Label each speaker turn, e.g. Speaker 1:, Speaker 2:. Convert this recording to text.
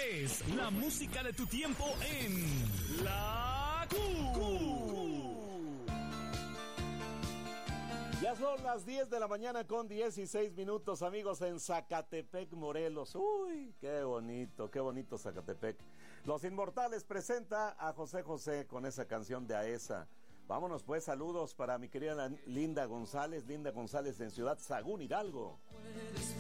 Speaker 1: es la música de tu tiempo en La Q.
Speaker 2: Ya son las 10 de la mañana con 16 minutos, amigos, en Zacatepec, Morelos. Uy, qué bonito Zacatepec. Los Inmortales presenta a José José con esa canción de Aesa. Vámonos pues, saludos para mi querida Linda González en Ciudad Sagún, Hidalgo.
Speaker 3: Puedes